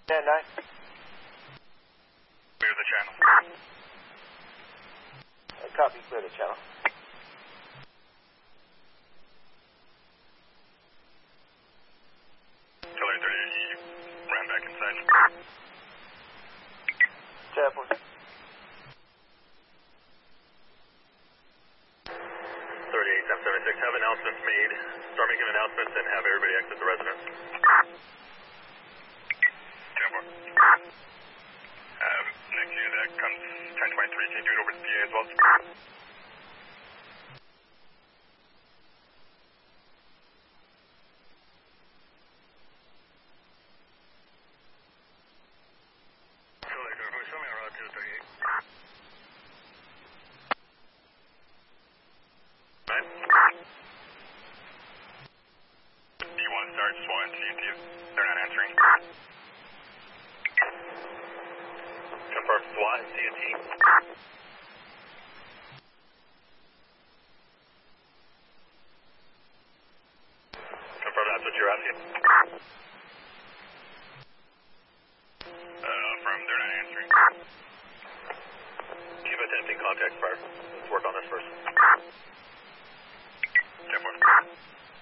10-9. Clear the channel. Copy, clear the channel. Killer 30, he ran back inside. Chapel. 38-76, have announcements made. Start making announcements and have everybody exit the residence. 10-4. Next to you, that comes 1023. Can you do it over to PA as well? Show me around 238. Right. Do you want to start? Just want to see if they're not answering. Confirm SWAT and CNT. Confirm that's what you're asking. Affirm they're not answering. Keep attempting contact fire. Let's work on this first.